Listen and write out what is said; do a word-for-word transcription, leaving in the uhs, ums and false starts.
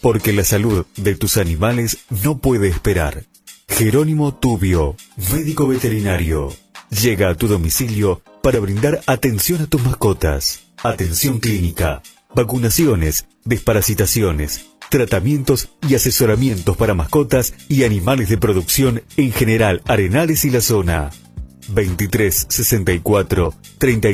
porque la salud de tus animales no puede esperar. Jerónimo Tubio, médico veterinario, llega a tu domicilio para brindar atención a tus mascotas. Atención clínica, vacunaciones, desparasitaciones, tratamientos y asesoramientos para mascotas y animales de producción en General Arenales y la zona. veintitrés sesenta y cuatro treinta